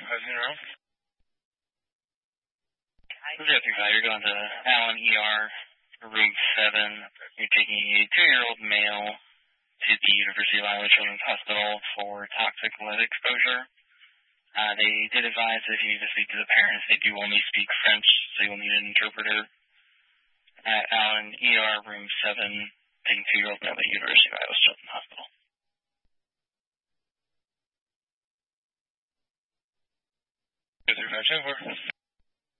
This is F35. You're going to Allen ER, room 7. You're taking a 2-year-old male to the University of Iowa Children's Hospital for toxic lead exposure. They did advise that if you need to speak to the parents, they do only speak French, so you will need an interpreter. At Allen ER, room 7, taking 2-year-old male to the University of Iowa Children's Hospital. Good, 35,